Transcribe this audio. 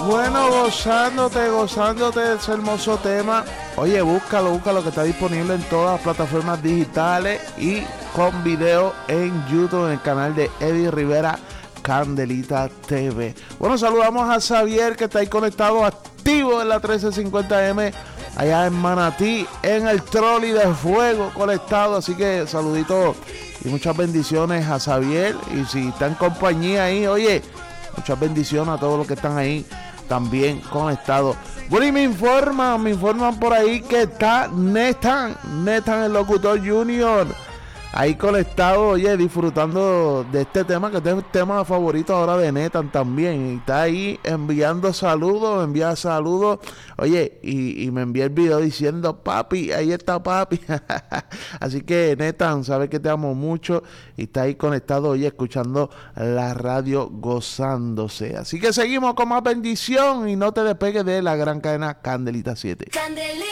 Bueno, gozándote de ese hermoso tema. Oye, búscalo, que está disponible en todas las plataformas digitales y con video en YouTube, en el canal de Eddie Rivera Candelita TV. Bueno, saludamos a Xavier, que está ahí conectado, activo en la 1350M, allá en Manatí, en el trolley de fuego conectado. Así que saluditos y muchas bendiciones a Xavier. Y si está en compañía ahí, oye, muchas bendiciones a todos los que están ahí también conectados. Bueno, y me informan por ahí que está Netan, el locutor junior, ahí conectado, oye, disfrutando de este tema, que es el tema favorito ahora de Netan también. Y está ahí envía saludos, oye, y me envía el video diciendo, papi, ahí está papi. Así que Netan, sabes que te amo mucho y está ahí conectado, oye, escuchando la radio, gozándose. Así que seguimos con más bendición y no te despegues de la gran cadena Candelita 7. Candelita.